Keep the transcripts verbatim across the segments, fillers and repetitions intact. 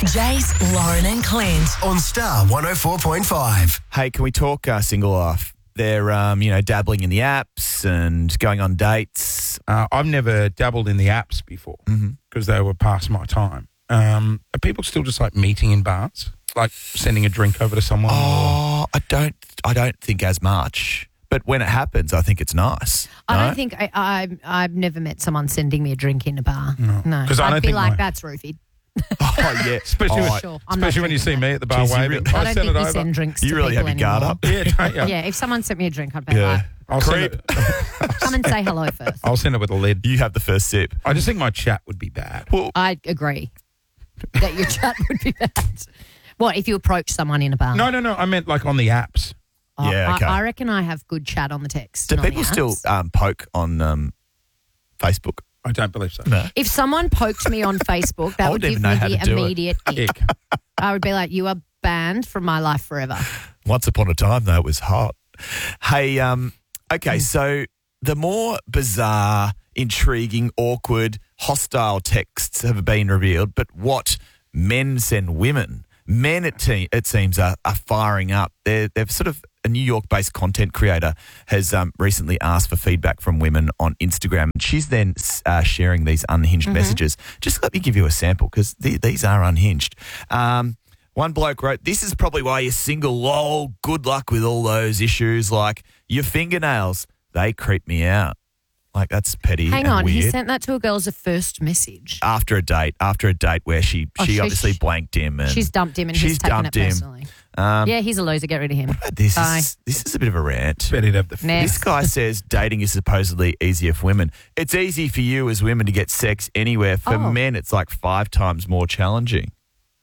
Jace, Lauren and Clint. On Star one oh four point five. Hey, can we talk uh, single life? They're, um, you know, dabbling in the apps and going on dates. Uh, I've never dabbled in the apps before because they were past my time. Um, are people still just like meeting in bars, like sending a drink over to someone? Oh, I don't, I don't think as much. But when it happens, I think it's nice. I no? don't think I, I, I've never met someone sending me a drink in a bar. No, no. 'Cause I I'd don't be think like, my- that's roofied. Oh, yeah. especially Oh, when, I- Sure, I'm not especially when you see drinking me at the bar Jeez, you waving. really- I I don't send think it you over. send drinks You to really people have your guard anymore. up. Yeah, don't you? Yeah, if someone sent me a drink, I'd be Yeah. like, I'll "Great, send it. come and say hello first." I'll send it with a lid. You have the first sip. I just think my chat would be bad. Well, I agree that your chat would be bad. What, if you approach someone in a bar? No, no, no. I meant like on the apps. Oh, Yeah, okay. I, I reckon I have good chat on the text. do and on people the still apps. um, poke on um, Facebook? I don't believe so. No. If someone poked me on Facebook, I that would wouldn't give even know me how the to do it. immediate ick. Ick. I would be like, you are banned from my life forever. Once upon a time, though, it was hot. Hey, um, okay, so the more bizarre, intriguing, awkward, hostile texts have been revealed, but what men send women, men it, te- it seems are, are firing up. They're, they've sort of, a New York-based content creator has um, recently asked for feedback from women on Instagram. She's then uh, sharing these unhinged Mm-hmm. messages. Just let me give you a sample because th- these are unhinged. Um, One bloke wrote, "This is probably why you're single, lol. Good luck with all those issues like your fingernails. They creep me out." Like, that's petty Hang and on, weird. he sent that to a girl as a first message. after a date, after a date where she, Oh, she she's- obviously blanked him. And She's dumped him and she's he's taken dumped it him. personally. Um, Yeah, he's a loser. Get rid of him. This Bye. is, this is a bit of a rant. Better to have the Next. This guy says dating is supposedly easier for women. It's easy for you as women to get sex anywhere. For Oh. men, it's like five times more challenging.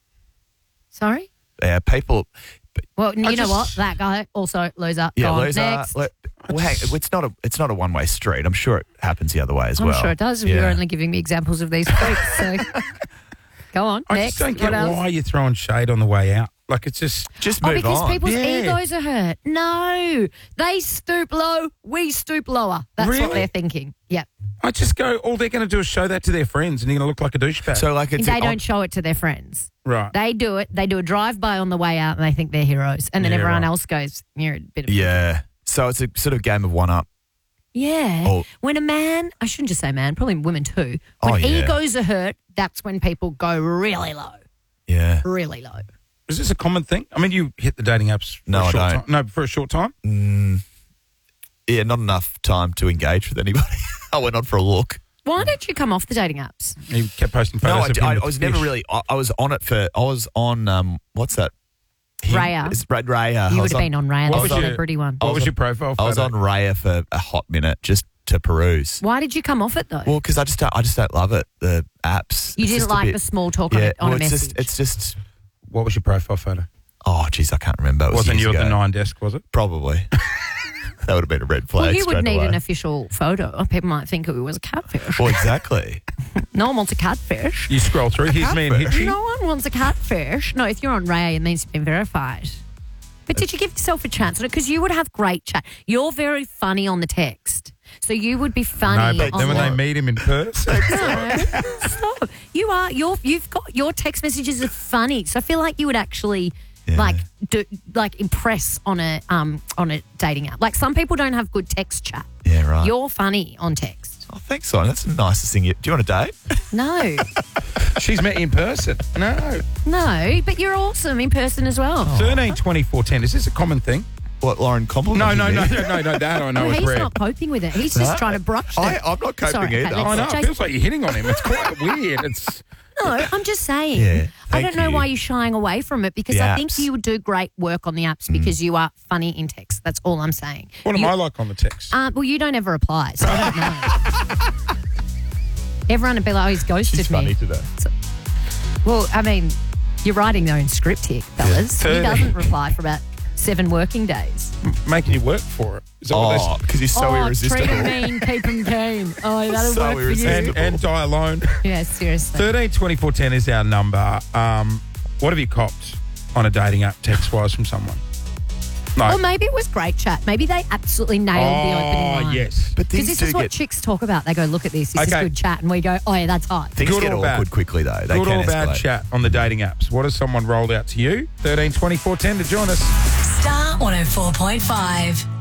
Sorry? Yeah, people... Well, you I know just- what? That guy also loser. Yeah, Go on. loser. Next. Well, hang, it's not a it's not a one way street. I'm sure it happens the other way as I'm well. sure it does. Yeah. You're only giving me examples of these freaks. So go on. I Next. just don't What get else? why you're throwing shade on the way out. Like, it's just... Just Oh, move because on. people's Yeah. egos are hurt. No, they stoop low, we stoop lower. That's what Really? they're thinking. Yeah, I just go, all they're going to do is show that to their friends and you're going to look like a douchebag. So like it's they on- don't show it to their friends. right. They do it. They do a drive by on the way out, and they think they're heroes. And then Yeah, everyone right. else goes, "You're a bit of a yeah. So it's a sort of game of one up. yeah." Oh. When a man, I shouldn't just say man, probably women too. When Oh, yeah. egos are hurt, that's when people go really low, Yeah. really low. Is this a common thing? I mean, you hit the dating apps for No, a I short don't. time. No, for a short time? Mm, yeah, not enough time to engage with anybody. I went on for a look. Why don't you come off the dating apps? You kept posting photos No, I, of him I, with I was the never fish. really. I, I was on it for. I was on. Um, what's that? Him- Raya. It's Red Raya. You I would was have been on Raya, What the was your- celebrity one. What I was was on- your profile I was photo? on Raya for a hot minute just to peruse. Why did you come off it though? Well, because I just don't, I just don't love it. The apps. you It's didn't just a like bit- the small talk on, Yeah, it, on well, a it's message. just. It's just. What was your profile photo? Oh, geez, I can't remember. It was Wasn't years you at the ago. nine desk, was it? Probably. That would have been a red flag. well, you would straight need away. an official photo. People might think it was a catfish. Well, exactly. No one wants a catfish. You scroll through. Here's me and catfish. Hitchy. No one wants a catfish. No, if you're on Ray, it means you've been verified. But did you give yourself a chance on it? Because you would have great chat. You're very funny on the text. So you would be funny No, but on then when the... they meet him in person. No, stop. You are, you're, you've got, your text messages are funny. So I feel like you would actually... Yeah. Like, do, like impress on a um on a dating app. Like some people don't have good text chat. Yeah, right. You're funny on text. Oh, thanks, Simon. That's the nicest thing. You, do you want a date? No, She's met you in person. No. no, but you're awesome in person as well. thirteen twenty-four ten. Is this a common thing? What, Lauren No, complimented no, me? no, no, no, no. That I know Well, is he's rare. not coping with it. He's just No. trying to brush it. I, I'm not coping Sorry, okay, either. let's- I know. Jason- It feels like you're hitting on him. It's quite weird. It's No, I'm just saying. Yeah, I thank don't know you. why you're shying away from it because The I think apps. you would do great work on the apps because you are funny in text. That's all I'm saying. what am You- I like on the text? Uh, well, you don't ever reply, so I don't know. Everyone would be like, oh, he's ghosted She's me. funny today. Well, I mean, you're writing their own script here, fellas. Yeah. He doesn't reply for about seven working days. Making you work for it. Is that what Oh, because you're so oh, irresistible. treat him mean, keep him keen. Oh, that'll So work for they say? you. irresistible. And, and die alone. Yeah, seriously. thirteen twenty-four ten is our number. Um, what have you copped on a dating app text-wise from someone? No. Or maybe it was great chat. Maybe they absolutely nailed the opening Oh, line. yes. But Because things this is do what get chicks talk about. They go, look at this. This is Okay. good chat. And we go, oh, yeah, that's hot. things Good get or bad? awkward quickly though. They Good can or bad escalate. chat on the dating apps? What has someone rolled out to you? thirteen twenty-four ten to join us. Star one oh four point five.